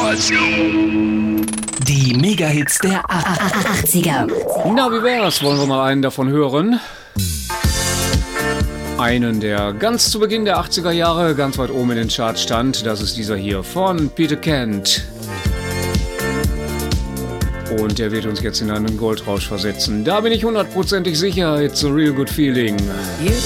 Die Mega-Hits der 80er. Na, wie wär's? Wollen wir mal einen davon hören? Einen, der ganz zu Beginn der 80er Jahre ganz weit oben in den Charts stand. Das ist dieser hier von Peter Kent. Und der wird uns jetzt in einen Goldrausch versetzen. Da bin ich hundertprozentig sicher. It's a real good feeling. You